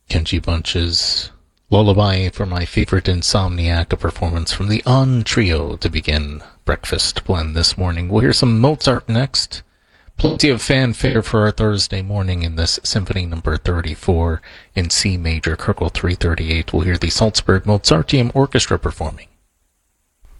Kenji Bunch's Lullaby for My Favorite Insomniac, a performance from the On Trio to begin Breakfast Blend this morning. We'll hear some Mozart next. Plenty of fanfare for our Thursday morning in this Symphony number 34 in C major, Köchel 338. We'll hear the Salzburg Mozarteum Orchestra performing